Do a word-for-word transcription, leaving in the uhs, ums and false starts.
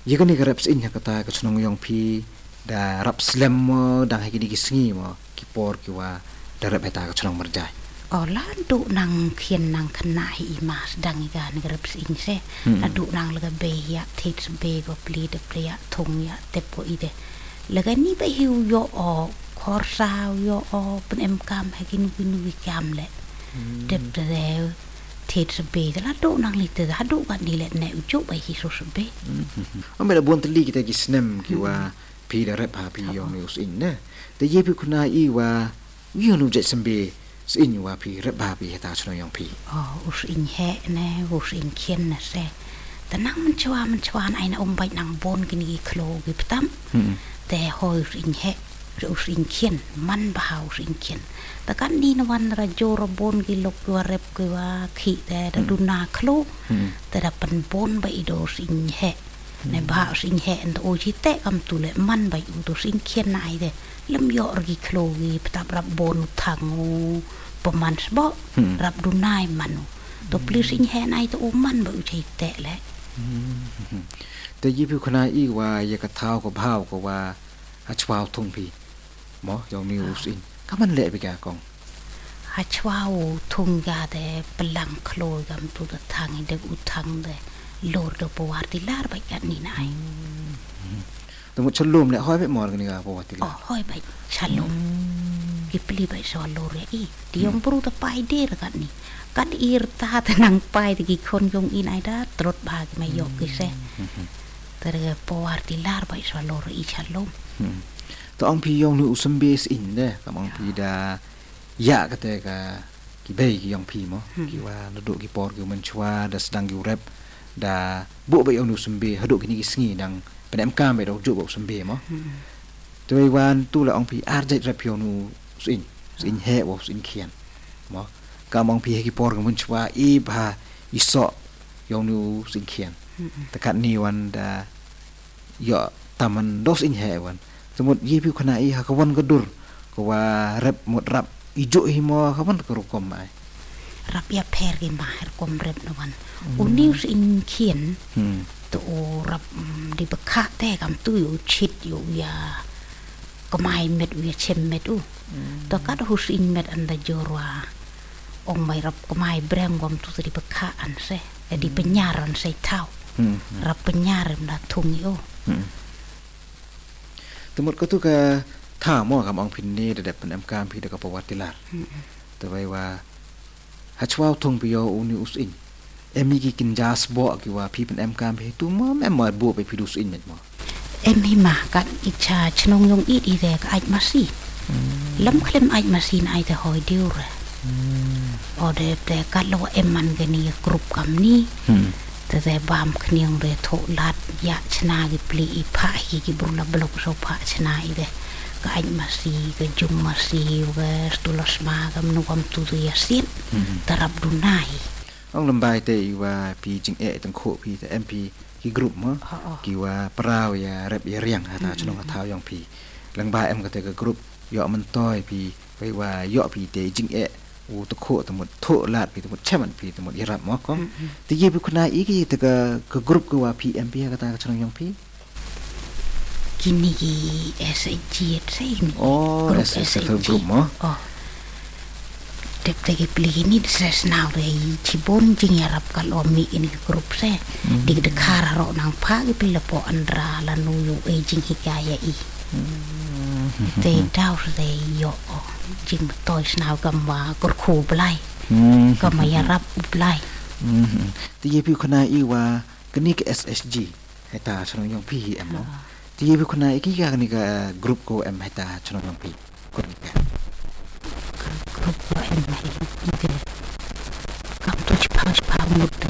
Jika ni reps in kata ke senong yang pi da rap slam mo dang hegi di sengi mo kipor kiwa da rap eta ke senong merjai. Oh lah du nang kien nang kena hi mas dang iga ni reps in se. La du nang lega be ya tit be go pli de pli ya thong ya tepo ide. Lega ni be hiu yo o khor sao yo o pen em kam hegi nu nu kam le. Dep de thịt bê đó là độ năng lực từ đó độ gần đi lại nẹo chỗ bảy khi số số bê. Ông bây giờ buồn tali kita kis nem kiwa pi da rap ha pi yong news in ne. Te ye pi kuna i wa yong nu jet sembe sin wa pi rap ha pi heta chno yong pi. Oh us in he ne us in kien na se. Ta nang man chwa man chwa ai na om bai nang bon kini klo gi ptam. Te hoi us in he us in kien man ba us in kien. Ta kan di na wan ra jo ro bon gi lok wa rep ki wa khi te da du na klo te da pan bon ba i do sin he ne ba sin he and o chi te kam tu le man ba u do sin kien na ai de lam yo gi klo gi pta rap bon thang o pa man sbo rap du nai manu to pli sin he nai to o man ba u chi te le te ye pi kuna i wa ye ka thao ko bhao ko wa a chwao thung pi mo yong news in kaman le bi ka kong ha chwao thung ga de plang klo gam tu da thang de u thang de lor do powar ti lar ba kan ni nai to mo chalum le hoi be mor ga ni ga powar ti oh lar hoi ba chalum ki pli ba so lor ya i ti yong bru ta pai de ra kan ni kan ir ta ta nang pai ti ki khon yong in ai da trot ba ki ma yok ki se ter powar ti lar ba so lor i chalum to ong pi yong nu usam base in de ka ong pi da ya ka te ka ki bei ki yong pi mo ki wa no do ki por ki man chwa da sedang ki rap da bu ba yong nu usam be hadu ki ni sngi dang pen em kam be do ju ba usam be mo to i wan tu la ong pi ar jai rap yong nu sin sin he wo sin khian mo ka ong pi ki por ki man chwa i ba i so yong nu sin khian ta kat ni wan da yo taman dos in he wan semut ye pi khana i ha kawan gadur ko wa rap mut rap ijo hi mo kawan ko kom mai rap ya per gi ma her kom rep no wan unius in kien to rap di bekha te kam tu yu chit yu ya komai met wi chem met u to kat hus in met an da jorwa ong mai rap komai breng gom tu di bekha an se di penyaran se tau rap penyaran da thung yo temut ko tu ka tha mo kam ong phin ni de pen em kam pi de ka powar ti lar te bai wa ha chwa thung pi yo uni us in emi ki kin jas bo ki wa pi pen em kam pi tu mo em ma bo pe pi dus in net mo em hi ma kan icha chnong yong i i de ka ai ma si lam khlem ai ma si ai te hoi diu re o de te ka lo em man ge ni group kam ni te de bam khniang re tho lat ya chna gi pli i pha hi gi bru la blok so pha chna i de ka ai ma si ge jung ma si ge stulos ma gam nu gam tu ya sin tarap du nai ong lambai te i wa pi jing e tang kho pi te mp ki group mo ki wa praw ya rep ya riang ha ta chnong ha thao yong pi lang ba em ka te ka group yo man toy pi bai wa yo pi te jing e u to kho to mot tho lat pi to mot chaman pi to mot irap mo ko ti ye bi khuna i ki te ka ka group ko wa pi mp ka ta chnong yong pi kini gi sag sai ni oh sag group mo oh tep te ki pli ni ses now re chi bon jing ya rap kal o mi in group se dig de khara ro nang pha ki pil po andra la nu yu e jing hikaya i te dau re yo jing toy snaw kam wa kor khu blai kam ya rap blai ti ye pi khona i wa kani ke ssg heta chano yong pi em mo ti ye pi khona i ki ga ni ga group ko em heta chano yong pi ko ni ka group ko em mai ite kam to chi pa pa mut